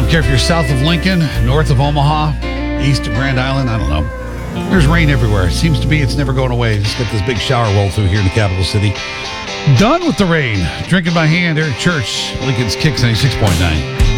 don't care if you're south of Lincoln, north of Omaha, east of Grand Island, I don't know. There's rain everywhere. Seems to be it's never going away. Just got this big shower roll through here in the capital city. Done with the rain. Drinking by hand, Eric Church, Lincoln's Kicks 96.9.